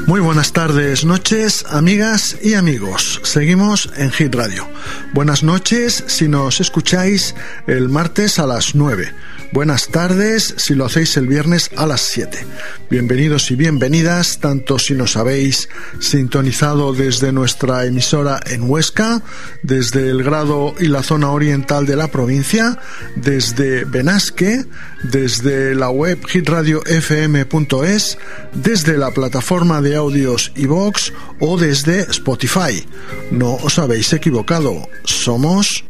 Muy buenas tardes, noches, amigas y amigos. Seguimos en Hit Radio. Buenas noches si nos escucháis el martes a las 9. Buenas tardes si lo hacéis el viernes a las 7. Bienvenidos y bienvenidas, tanto si nos habéis sintonizado desde nuestra emisora en Huesca, desde el Grado y la zona oriental de la provincia, desde Benasque, desde la web hitradiofm.es, desde la plataforma de audios iVoox o desde Spotify. No os habéis equivocado, somos